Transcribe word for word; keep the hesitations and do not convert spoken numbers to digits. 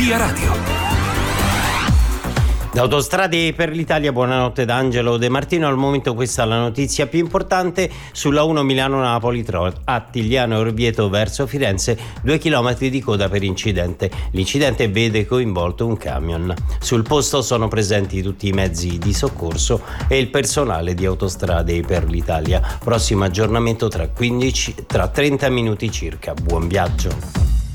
Via Radio. Da Autostrade per l'Italia, buonanotte da Angelo De Martino. Al momento questa è la notizia più importante. Sulla uno Milano-Napoli tra Attigliano e Orvieto verso Firenze, due chilometri di coda per incidente. L'incidente vede coinvolto un camion. Sul posto sono presenti tutti i mezzi di soccorso e il personale di Autostrade per l'Italia. Prossimo aggiornamento tra quindici, tra trenta minuti circa. Buon viaggio.